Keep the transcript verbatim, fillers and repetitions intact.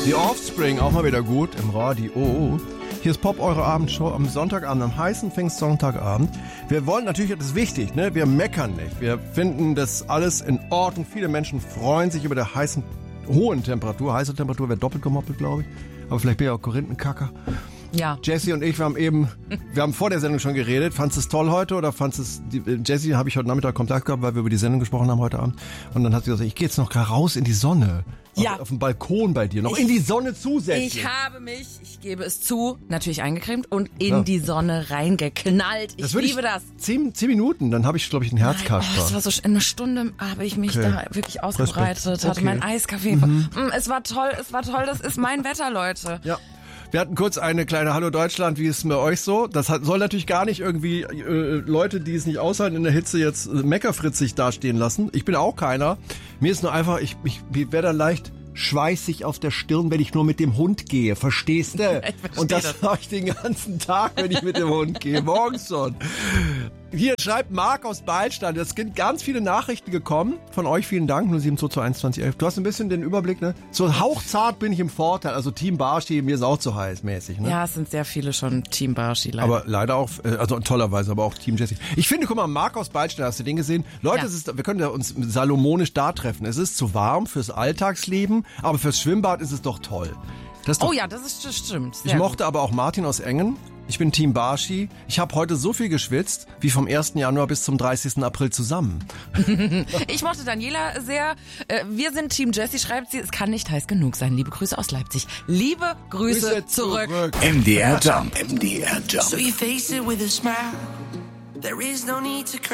The Offspring, auch mal wieder gut im Radio. Hier ist Pop, eure Abendshow am Sonntagabend, am heißen Pfingstsonntagabend. Wir wollen natürlich, das ist wichtig, ne? Wir meckern nicht. Wir finden das alles in Ordnung. Viele Menschen freuen sich über der heißen, hohen Temperatur. Heiße Temperatur wäre doppelt gemoppelt, glaube ich. Aber vielleicht bin ich auch Korinthenkacker. Ja. Jessie und ich, wir haben eben, wir haben vor der Sendung schon geredet. Fandest du es toll heute oder fandest du es, Jessie habe ich heute Nachmittag Kontakt gehabt, weil wir über die Sendung gesprochen haben heute Abend. Und dann hat sie gesagt, ich gehe jetzt noch raus in die Sonne. Ja. Auf, auf dem Balkon bei dir, noch ich, in die Sonne zusätzlich. Ich habe mich, ich gebe es zu, natürlich eingecremt und in ja. die Sonne reingeknallt. Ich das liebe ich, das. Zehn, zehn Minuten, dann habe ich, glaube ich, einen Herzkasper. Oh, das war so eine Stunde, habe ich mich okay. da wirklich ausgebreitet, Respekt. hatte okay. mein Eiskaffee. Mhm. Es war toll, es war toll, das ist mein Wetter, Leute. Ja. Wir hatten kurz eine kleine Hallo Deutschland, wie ist es bei euch so? Das hat, soll natürlich gar nicht irgendwie äh, Leute, die es nicht aushalten in der Hitze, jetzt äh, meckerfritzig dastehen lassen. Ich bin auch keiner. Mir ist nur einfach, ich, ich, ich werde dann leicht schweißig auf der Stirn, wenn ich nur mit dem Hund gehe. Verstehst du? Und das, das mache ich den ganzen Tag, wenn ich mit dem Hund gehe. Morgens schon. Hier schreibt Marc aus Beilstein. Es sind ganz viele Nachrichten gekommen. Von euch vielen Dank. null sieben zwei zwei eins zwanzig elf. Du hast ein bisschen den Überblick, ne? So hauchzart bin ich im Vorteil. Also Team Barschi, mir ist auch zu heiß mäßig, ne? Ja, es sind sehr viele schon Team Barschi leider. Aber leider auch, also tollerweise, aber auch Team Jessie. Ich finde, guck mal, Marc aus Beilstein, hast du den gesehen? Leute, ja. es ist, wir können ja uns salomonisch da treffen. Es ist zu warm fürs Alltagsleben, aber fürs Schwimmbad ist es doch toll. Das ist doch, oh ja, das ist das stimmt. Sehr ich mochte gut. aber auch Martin aus Engen. Ich bin Team Barschi. Ich habe heute so viel geschwitzt, wie vom ersten Januar bis zum dreißigsten April zusammen. Ich mochte Daniela sehr. Wir sind Team Jessie, schreibt sie. Es kann nicht heiß genug sein. Liebe Grüße aus Leipzig. Liebe Grüße, Grüße zurück. zurück. M D R Jump. M D R Jump. So you face it with a smile. There is no need to cry.